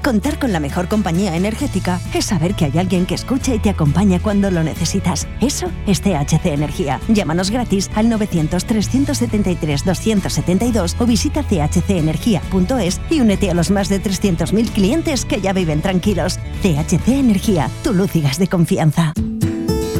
Contar con la mejor compañía energética es saber que hay alguien que escucha y te acompaña cuando lo necesitas. Eso es THC Energía. Llámanos gratis al 900-373-272 o visita chcenergia.es y únete a los más de 300.000 clientes que ya viven tranquilos. THC Energía, tu luz y gas de confianza.